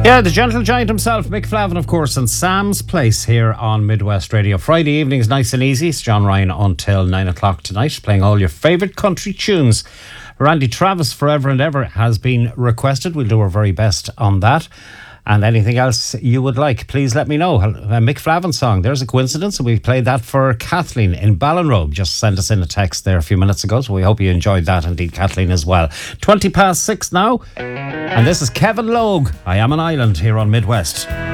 Yeah, the gentle giant himself, Mick Flavin, of course, and Sam's Place here on Midwest Radio. Friday evenings, nice and easy. It's John Ryan until 9 o'clock tonight, playing all your favourite country tunes. Randy Travis, Forever and Ever, has been requested. We'll do our very best on that. And anything else you would like, please let me know. A Mick Flavin song, there's a coincidence. We played that for Kathleen in Ballinrobe. Just sent us in a text there a few minutes ago, so we hope you enjoyed that, indeed, Kathleen, as well. 6:20 now, and this is Kevin Logue. I Am an Island here on Midwest.